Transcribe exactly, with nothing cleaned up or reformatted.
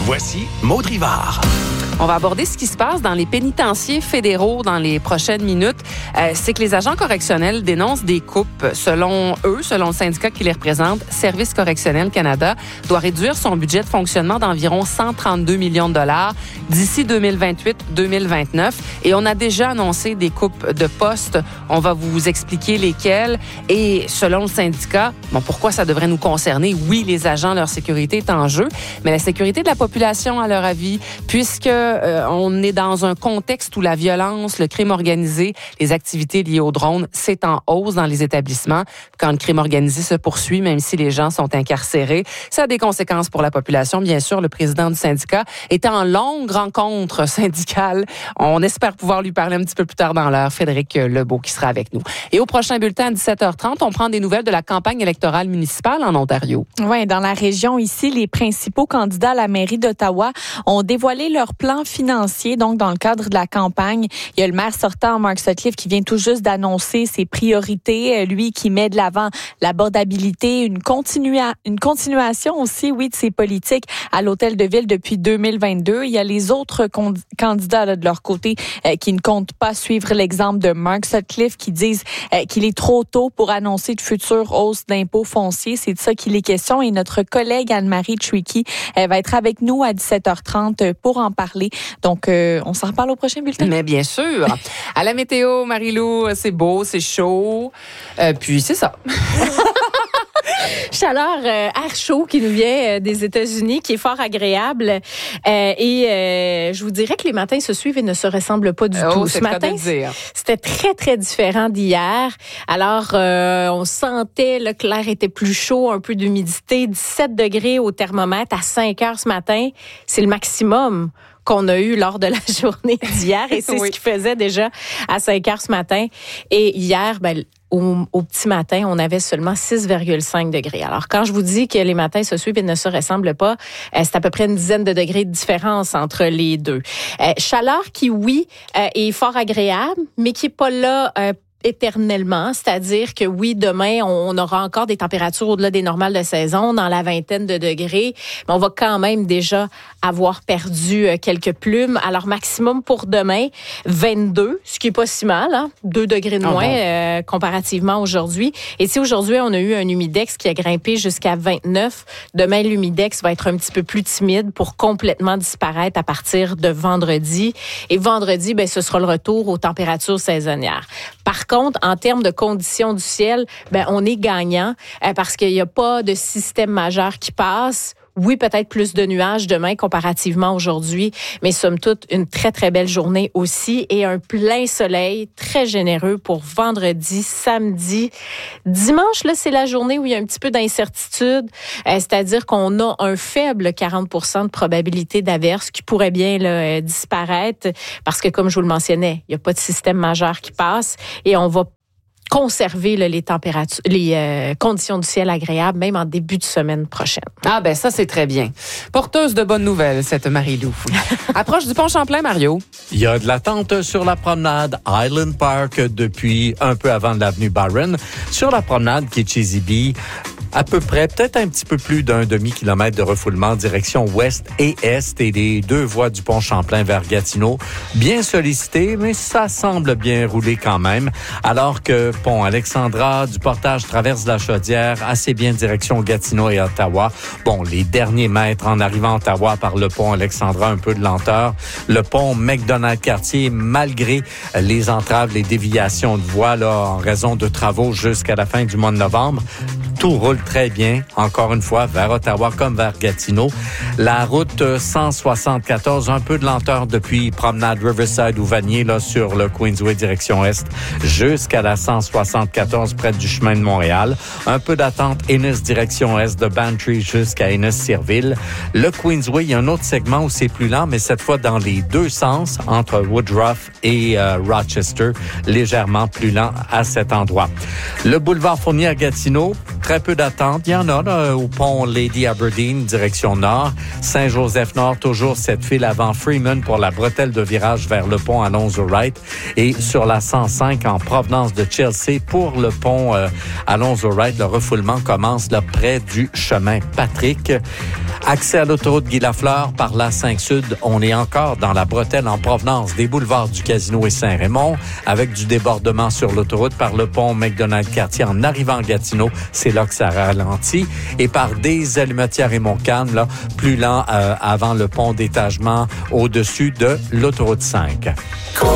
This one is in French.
Voici Maud Rivard. On va aborder ce qui se passe dans les pénitenciers fédéraux dans les prochaines minutes. Euh, c'est que les agents correctionnels dénoncent des coupes. Selon eux, selon le syndicat qui les représente, Service correctionnel Canada doit réduire son budget de fonctionnement d'environ cent trente-deux millions de dollars d'ici deux mille vingt-huit deux mille vingt-neuf. Et on a déjà annoncé des coupes de postes. On va vous expliquer lesquelles. Et selon le syndicat, bon, pourquoi ça devrait nous concerner? Oui, les agents, leur sécurité est en jeu, mais la sécurité de la population, à leur avis, puisque Euh, on est dans un contexte où la violence, le crime organisé, les activités liées aux drones, c'est en hausse dans les établissements. Quand le crime organisé se poursuit, même si les gens sont incarcérés, ça a des conséquences pour la population. Bien sûr, le président du syndicat est en longue rencontre syndicale. On espère pouvoir lui parler un petit peu plus tard dans l'heure. Frédéric Lebeau qui sera avec nous. Et au prochain bulletin à dix-sept heures trente, on prend des nouvelles de la campagne électorale municipale en Ontario. Oui, dans la région ici, les principaux candidats à la mairie d'Ottawa ont dévoilé leur plan financier, donc dans le cadre de la campagne. Il y a le maire sortant, Mark Sutcliffe, qui vient tout juste d'annoncer ses priorités, lui qui met de l'avant l'abordabilité, une, continua, une continuation aussi, oui, de ses politiques à l'hôtel de ville depuis deux mille vingt-deux. Il y a les autres con- candidats là, de leur côté euh, qui ne comptent pas suivre l'exemple de Mark Sutcliffe, qui disent euh, qu'il est trop tôt pour annoncer de futures hausses d'impôts fonciers. C'est de ça qu'il est question. Et notre collègue Anne-Marie Tricky euh, va être avec nous à dix-sept heures trente pour en parler. Donc, euh, on s'en reparle au prochain bulletin. Mais bien sûr. À la météo, Marie-Lou, c'est beau, c'est chaud. Euh, puis, c'est ça. Chaleur, euh, air chaud qui nous vient euh, des États-Unis, qui est fort agréable. Euh, et euh, je vous dirais que les matins se suivent et ne se ressemblent pas du oh, tout. Ce matin, c'était très, très différent d'hier. Alors, euh, on sentait là, que l'air était plus chaud, un peu d'humidité, dix-sept degrés au thermomètre à cinq heures ce matin. C'est le maximum qu'on a eu lors de la journée d'hier. Et c'est oui. ce qui faisait déjà à cinq heures ce matin. Et hier, ben, Au, au petit matin, on avait seulement six virgule cinq degrés. Alors, quand je vous dis que les matins se suivent et ne se ressemblent pas, euh, c'est à peu près une dizaine de degrés de différence entre les deux. Euh, chaleur qui, oui, euh, est fort agréable, mais qui est pas là euh, éternellement, c'est-à-dire que oui, demain, on aura encore des températures au-delà des normales de saison, dans la vingtaine de degrés, mais on va quand même déjà avoir perdu quelques plumes. Alors, maximum pour demain, vingt-deux, ce qui est pas si mal, hein? deux degrés de moins oh euh, comparativement aujourd'hui. Et si aujourd'hui, on a eu un humidex qui a grimpé jusqu'à vingt-neuf, demain, l'humidex va être un petit peu plus timide pour complètement disparaître à partir de vendredi. Et vendredi, ben, ce sera le retour aux températures saisonnières. Par contre, en termes de conditions du ciel, ben on est gagnant euh, parce qu'il n'y a pas de système majeur qui passe. Oui, peut-être plus de nuages demain comparativement aujourd'hui, mais somme toute, une très, très belle journée aussi et un plein soleil très généreux pour vendredi, samedi. Dimanche, là, c'est la journée où il y a un petit peu d'incertitude, euh, c'est-à-dire qu'on a un faible quarante pour cent de probabilité d'averse qui pourrait bien là, euh, disparaître parce que, comme je vous le mentionnais, il n'y a pas de système majeur qui passe et on va conserver là, les températures, les euh, conditions du ciel agréables, même en début de semaine prochaine. Ah ben ça, c'est très bien. Porteuse de bonnes nouvelles, cette Marie-Lou. Approche du pont Champlain, Mario. Il y a de l'attente sur la promenade Island Park depuis un peu avant l'avenue Byron. Sur la promenade qui est Chizzy à peu près, peut-être un petit peu plus d'un demi-kilomètre de refoulement direction ouest et est et les deux voies du pont Champlain vers Gatineau. Bien sollicité, mais ça semble bien rouler quand même. Alors que pont Alexandra, du portage traverse la Chaudière, assez bien direction Gatineau et Ottawa. Bon, les derniers mètres en arrivant à Ottawa par le pont Alexandra, un peu de lenteur. Le pont McDonald-Cartier, malgré les entraves, les déviations de voies là, en raison de travaux jusqu'à la fin du mois de novembre, tout roule très bien, encore une fois, vers Ottawa comme vers Gatineau. La route cent soixante-quatorze, un peu de lenteur depuis promenade Riverside ou Vanier, là, sur le Queensway direction Est, jusqu'à la cent soixante-quatorze près du chemin de Montréal. Un peu d'attente Ennis direction Est de Bantry jusqu'à Ennis-Sirville. Le Queensway, il y a un autre segment où c'est plus lent, mais cette fois dans les deux sens, entre Woodruff et euh, Rochester, légèrement plus lent à cet endroit. Le boulevard Fournier à Gatineau, très peu d'attente. Il y en a là, au pont Lady Aberdeen, direction nord. Saint-Joseph-Nord, toujours cette file avant Freeman pour la bretelle de virage vers le pont Alonzo-Wright. Et sur la cent cinq en provenance de Chelsea pour le pont euh, Alonzo-Wright, le refoulement commence là près du chemin Patrick. Accès à l'autoroute Guy Lafleur par la cinq Sud. On est encore dans la bretelle en provenance des boulevards du Casino et Saint-Raymond avec du débordement sur l'autoroute par le pont McDonald-Cartier en arrivant à Gatineau. C'est là que ça ralentit. Et par des Allumetières et Montcalm, là, plus lent euh, avant le pont d'étagement au-dessus de l'autoroute cinq.